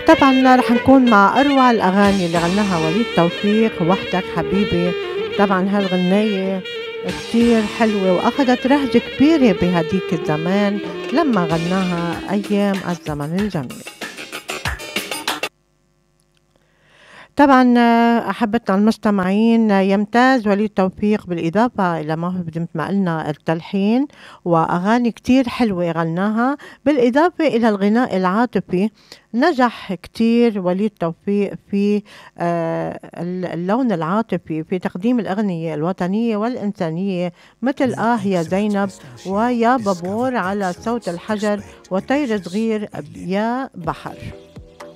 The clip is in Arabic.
طبعا رح نكون مع أروع الأغاني اللي غناها وليد توفيق، وحدك حبيبي. طبعا هالغناية كتير حلوة وأخذت رهجة كبيرة بهديك الزمان لما غناها أيام الزمن الجميل. طبعا أحبتنا المستمعين، يمتاز وليد توفيق بالإضافة إلى موهبة مثل ما قلنا التلحين وأغاني كتير حلوة غناها، بالإضافة إلى الغناء العاطفي. نجح كتير وليد توفيق في اللون العاطفي في تقديم الأغنية الوطنية والإنسانية، مثل يا زينب ويا بابور على صوت الحجر وطير صغير يا بحر.